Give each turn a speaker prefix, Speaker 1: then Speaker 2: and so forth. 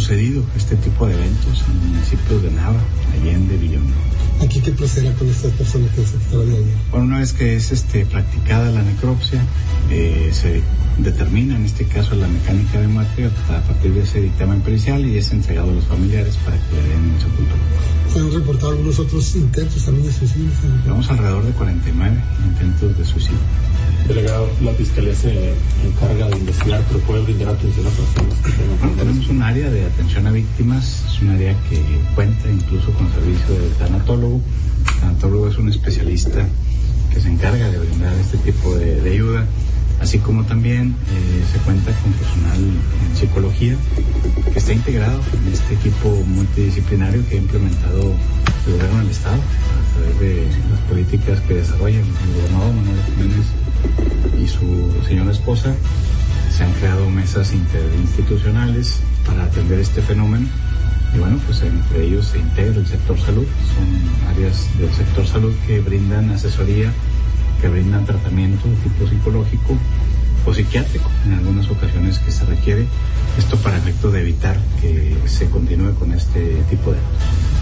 Speaker 1: sucedido este tipo de eventos en municipios de Nava, Allende, Villón.
Speaker 2: ¿Aquí qué procederá con estas personas que se extravían?
Speaker 1: Bueno, una vez que es practicada la necropsia, se determina en este caso la mecánica de muerte a partir de ese dictamen pericial y es entregado a los familiares para que le den sepultura.
Speaker 2: ¿Se han reportado algunos otros intentos también de suicidio?
Speaker 1: Llevamos alrededor de 49 intentos de suicidio.
Speaker 3: Delegado, la Fiscalía se encarga de investigar, pero puede brindar atención a personas que tengan...
Speaker 1: Bueno, tenemos un área de atención a víctimas, es un área que cuenta incluso con servicio de tanatólogo. El tanatólogo es un especialista que se encarga de brindar este tipo de ayuda, así como también se cuenta con personal en psicología que está integrado en este equipo multidisciplinario que ha implementado el gobierno del Estado a través de las políticas que desarrollan el gobernador Manuel Jiménez y su señora esposa. Se han creado mesas interinstitucionales para atender este fenómeno y bueno, pues entre ellos se integra el sector salud. Son áreas del sector salud que brindan asesoría, que brindan tratamiento de tipo psicológico o psiquiátrico en algunas ocasiones que se requiere, esto para efecto de evitar que se continúe con este tipo de actos.